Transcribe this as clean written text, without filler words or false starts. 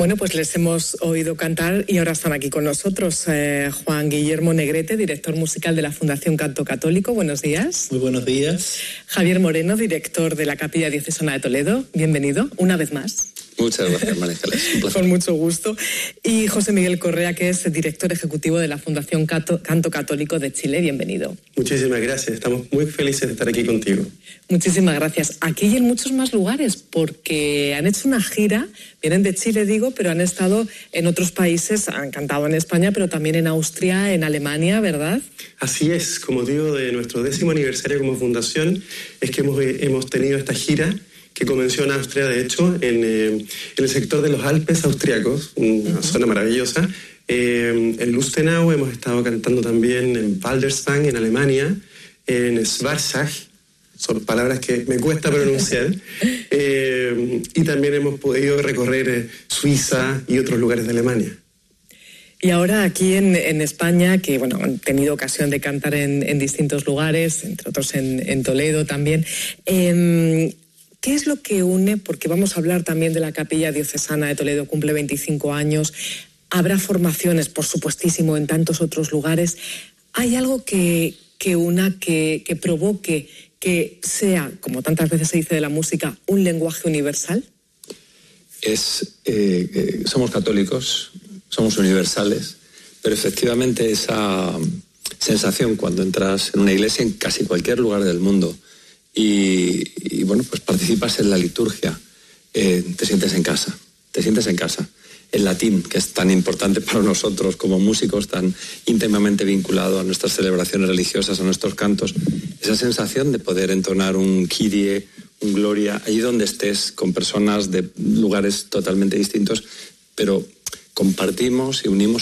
Bueno, pues les hemos oído cantar y ahora están aquí con nosotros. Juan Guillermo Negrete, director musical de la Fundación Canto Católico. Buenos días. Muy buenos días. Javier Moreno, director de la Capilla Diocesana de Toledo. Bienvenido, una vez más. Muchas gracias, María Ángeles. Un placer. Con mucho gusto. Y José Miguel Correa, que es director ejecutivo de la Fundación Canto Católico de Chile. Bienvenido. Muchísimas gracias. Estamos muy felices de estar aquí contigo. Muchísimas gracias. Aquí y en muchos más lugares, porque han hecho una gira, vienen de Chile, digo, pero han estado en otros países, han cantado en España, pero también en Austria, en Alemania, ¿verdad? Así es. Como digo, de nuestro 10º aniversario como fundación, es que hemos tenido esta gira que comenzó en Austria, de hecho, en el sector de los Alpes austriacos, una zona maravillosa. En Lustenau hemos estado cantando también en Waldersbach, en Alemania, en Schwarzach, son palabras que me cuesta pronunciar, y también hemos podido recorrer Suiza y otros lugares de Alemania. Y ahora aquí en España, que bueno, han tenido ocasión de cantar en distintos lugares, entre otros en Toledo también. ¿Qué es lo que une? Porque vamos a hablar también de la Capilla Diocesana de Toledo, cumple 25 años. Habrá formaciones, por supuestísimo, en tantos otros lugares. ¿Hay algo que una, que provoque que sea, como tantas veces se dice de la música, un lenguaje universal? Somos católicos, somos universales, pero efectivamente esa sensación cuando entras en una iglesia en casi cualquier lugar del mundo y bueno, pues participas en la liturgia, te sientes en casa. El latín, que es tan importante para nosotros como músicos, tan íntimamente vinculado a nuestras celebraciones religiosas, a nuestros cantos, esa sensación de poder entonar un Kyrie, un Gloria, allí donde estés, con personas de lugares totalmente distintos, pero compartimos y unimos